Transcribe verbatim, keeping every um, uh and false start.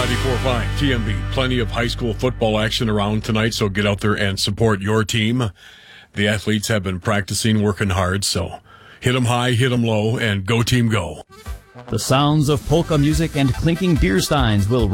ninety-four point five T M B. Plenty of high school football action around tonight, so get out there and support your team. The athletes have been practicing, working hard, so hit them high, hit them low, and go team go. The sounds of polka music and clinking beer steins will